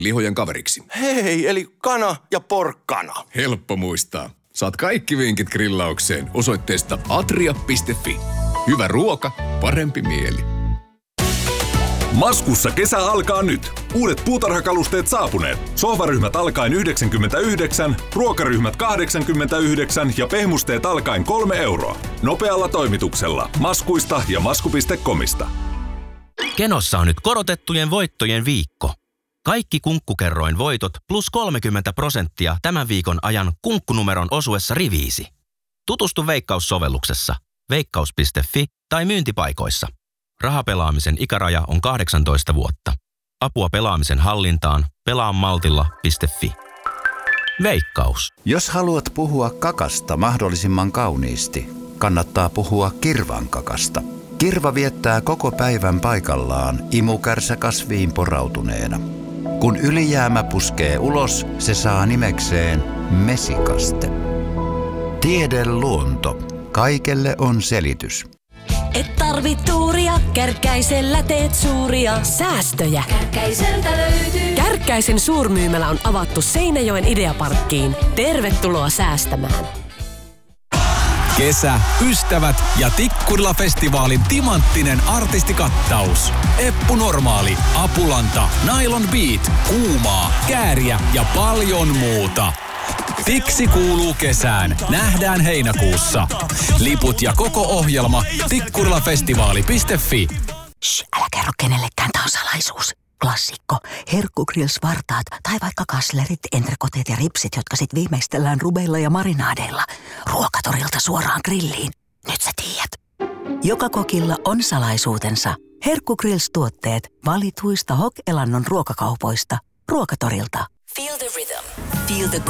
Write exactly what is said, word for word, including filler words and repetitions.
lihojen kaveriksi. Hei, eli kana ja porkkana. Helppo muistaa. Saat kaikki vinkit grillaukseen osoitteesta atria piste fi. Hyvä ruoka, parempi mieli. Maskussa kesä alkaa nyt. Uudet puutarhakalusteet saapuneet. Sohvaryhmät alkaen yhdeksänkymmentäyhdeksän, ruokaryhmät kahdeksankymmentäyhdeksän ja pehmusteet alkaen kolme euroa. Nopealla toimituksella. Maskuista ja masku piste comista. Kenossa on nyt korotettujen voittojen viikko. Kaikki Kunkkukerroin voitot plus kolmekymmentä prosenttia tämän viikon ajan kunkkunumeron osuessa riviisi. Tutustu Veikkaus-sovelluksessa, veikkaus piste fi tai myyntipaikoissa. Rahapelaamisen ikäraja on kahdeksantoista vuotta. Apua pelaamisen hallintaan pelaa maltilla piste fi. Veikkaus. Jos haluat puhua kakasta mahdollisimman kauniisti, kannattaa puhua kirvan kakasta. Kirva viettää koko päivän paikallaan imukärsä kasviin porautuneena. Kun ylijäämä puskee ulos, se saa nimekseen mesikaste. Tiede luonto. Kaikelle on selitys. Et tarvi tuuria, Kärkkäisellä teet suuria säästöjä. Kärkkäiseltä löytyy. Kärkkäisen suurmyymälä on avattu Seinäjoen Ideaparkkiin. Tervetuloa säästämään. Kesä, ystävät ja Tikkurila-festivaalin timanttinen artistikattaus. Eppu Normaali, Apulanta, Nylon Beat, Kuumaa, Kääriä ja paljon muuta. Tiksi kuuluu kesään. Nähdään heinäkuussa. Liput ja koko ohjelma tikkurilafestivaali piste fi. Shh, älä kerro kenellekään, tää on salaisuus. Klassikko. Herkkugrills-vartaat tai vaikka kaslerit, entrekoteet ja ripsit, jotka sit viimeistellään rubeilla ja marinaadeilla. Ruokatorilta suoraan grilliin. Nyt sä tiedät. Joka kokilla on salaisuutensa. Herkkugrills-tuotteet valituista Hok-elannon ruokakaupoista. Ruokatorilta. Feel the rhythm. Feel the